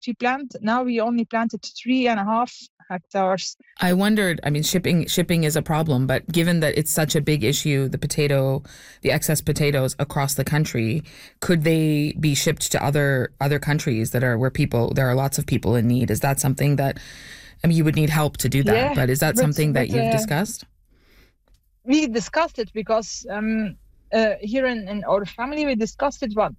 we plant. Now we only planted 3.5 hectares. I wondered, I mean, shipping is a problem, but given that it's such a big issue, the excess potatoes across the country, could they be shipped to other countries that are where there are lots of people in need? Is that something that, I mean, you would need help to do that, Yeah, but is that something that you've discussed? We discussed it because here in our family we discussed it, but